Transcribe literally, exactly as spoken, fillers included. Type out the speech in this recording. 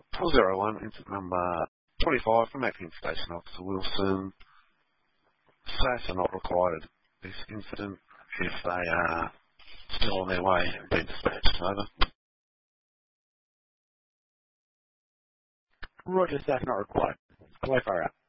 four zero one, incident number twenty-five from Acting Station Officer Wilson. S A F are not required at this incident if they are still on their way and being dispatched. Over. Roger, staff not required. Play far out.